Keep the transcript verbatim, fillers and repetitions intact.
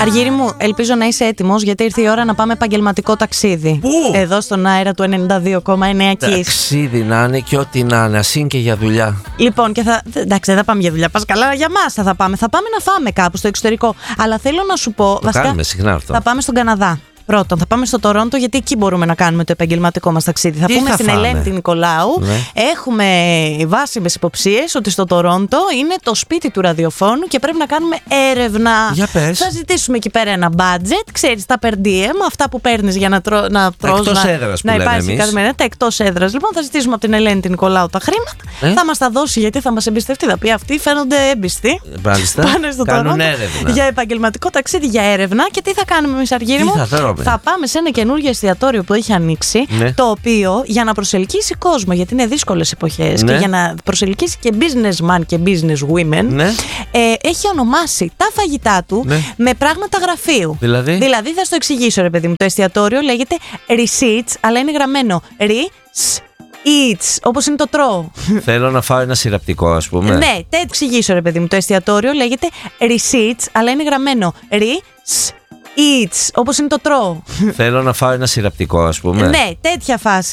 Αργύρι μου, ελπίζω να είσαι έτοιμος, γιατί ήρθε η ώρα να πάμε επαγγελματικό ταξίδι. Πού? Εδώ στον αέρα του ενενήντα δύο κόμμα εννέα Kiss. Ταξίδι να είναι και ό,τι να είναι, ας είναι και για δουλειά. Λοιπόν, και θα. Εντάξει, δεν θα πάμε για δουλειά. Πας καλά, για μας θα, θα πάμε. Θα πάμε να φάμε κάπου στο εξωτερικό. Αλλά θέλω να σου πω. Το βασικά, κάνουμε συχνά αυτό. θα πάμε στον Καναδά. Πρώτον, θα πάμε στο Τορόντο, γιατί εκεί μπορούμε να κάνουμε το επαγγελματικό μας ταξίδι. Θα Τι πούμε θα στην φάμε? Ελένη την Νικολάου. Ναι. Έχουμε βάσιμες υποψίες ότι στο Τορόντο είναι το σπίτι του ραδιοφώνου και πρέπει να κάνουμε έρευνα. Για πες. Θα ζητήσουμε εκεί πέρα ένα budget, ξέρεις, τα per diem, αυτά που παίρνεις για να, τρώ, να τρως. Εκτός να, έδρας που να λέμε υπάρχει εμείς. καθημερινά. Τα εκτός έδρας. Λοιπόν, θα ζητήσουμε από την Ελένη την Νικολάου τα χρήματα. Ε? Θα μας τα δώσει, γιατί θα μας εμπιστευτεί. Θα πει αυτοί φαίνονται έμπιστοι. Μάλιστα. Πάνε στο Κάνουν Τορόντο έρευνα. για επαγγελματικό ταξίδι, για έρευνα. Και τι θα κάνουμε εμείς, Αργύρι Τι μου? θα τρώμε? Θα πάμε σε ένα καινούργιο εστιατόριο που έχει ανοίξει, Ναι. το οποίο για να προσελκύσει κόσμο, γιατί είναι δύσκολες εποχές, Ναι. και για να προσελκύσει και businessman και businesswomen, Ναι. ε, έχει ονομάσει τα φαγητά του Ναι. με πράγματα γραφείου. Δηλαδή? Δηλαδή, θα στο εξηγήσω, ρε παιδί μου. Το εστιατόριο λέγεται Receipts, αλλά είναι γραμμένο Re-Eats, όπως είναι το τρώω. Θέλω να φάω ένα σιραπτικό, ας πούμε. Ναι, τε εξηγήσω, ρε παιδί μου. Το εστιατόριο λέγεται Receipts, αλλά είναι γραμμένο Re-Eats, όπως είναι το τρώω. Θέλω να φάω ένα σιραπτικό, ας πούμε. Ναι, τέτοια φάση.